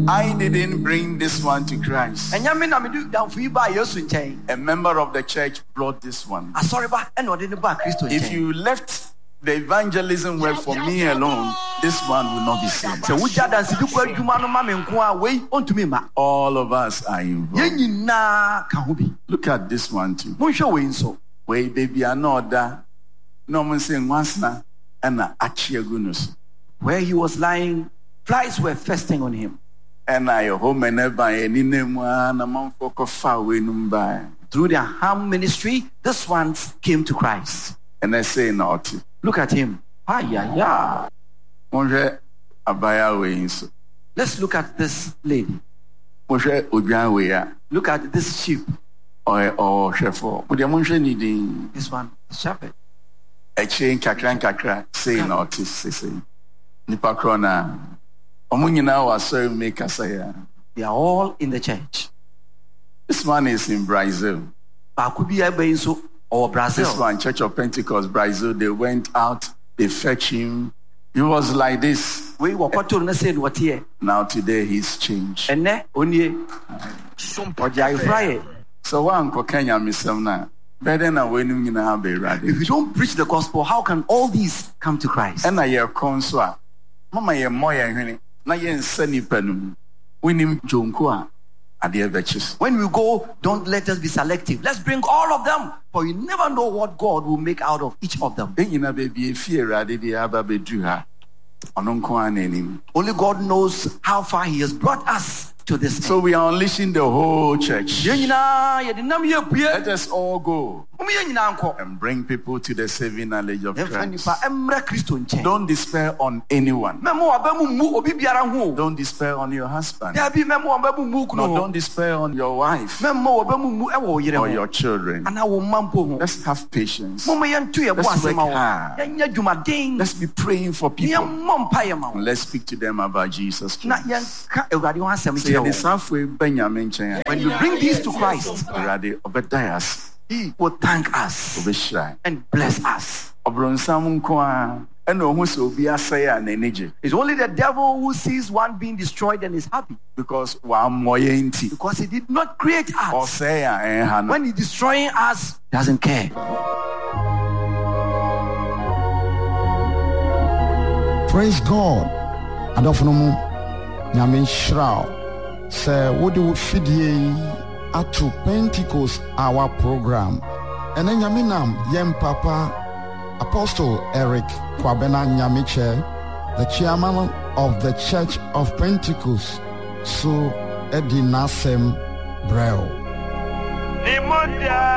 I didn't bring this one to Christ. A member of the church brought this one. If you left the evangelism work for me alone, this one will not be saved. All of us are involved. Look at this one too. Where baby another no man saying once na and achiagunus. Where he was lying, flies were feasting on him. And I home and never any name one among folk of far away number. Through their harm ministry, this one came to Christ. And I say not. Look at him. Let's look at this lady. Look at this sheep. Or shepherd. This one, shepherd. A chain kakra say not say. Nipakrona. Omunina was so make us say. They are all in the church. This one is in Brazil. Or Brazil. This one, Church of Pentecost, Brazil, they went out, they fetched him. He was like this. Now today he's changed. So one Kenya misem better than when you have be ready. If you don't preach the gospel, how can all these come to Christ? And I hear conswa. Mama ye moya hwene. Na ye nsani panum. Winim jonko when we go, don't let us be selective. Let's bring all of them, for you never know what God will make out of each of them. Only God knows how far He has brought us to this So we are unleashing the whole church. Let us all go and bring people to the saving knowledge of Christ. Don't despair on anyone. Don't despair on your husband. No, don't despair on your wife or your children. Let's have patience. Let's work hard. Let's be praying for people. And let's speak to them about Jesus Christ. When you bring these to Christ, He will thank us and bless us. It's only the devil who sees one being destroyed and is happy. Because he did not create us. When he's destroying us, he doesn't care. Praise God. Nyamin Shrao. Say, what do we feed ye at to Pentecost our program? And then Yaminam, Yem Papa, Apostle Eric Kwabena Nyamiche, the chairman of the Church of Pentecost, so Edinasem Brel.